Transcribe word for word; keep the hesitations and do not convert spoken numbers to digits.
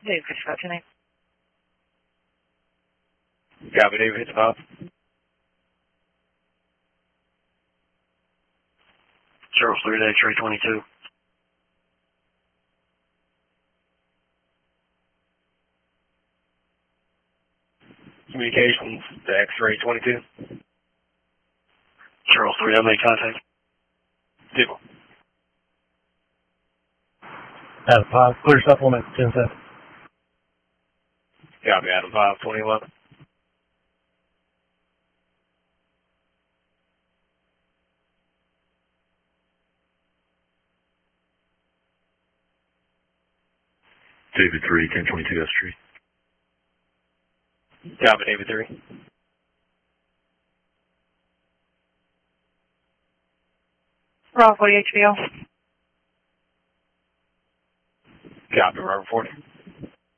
Dave, could you got your name? Copy, David, hit the pop. Charles three to X-ray twenty-two. Communications to X-ray twenty-two. Charles three, I made contact. Two. Adam five, clear supplement, ten seven. Copy, Adam five, twenty eleven. David three, ten twenty-two S Street. Copy, David three. Raw forty H B O. Copy, Robert forty.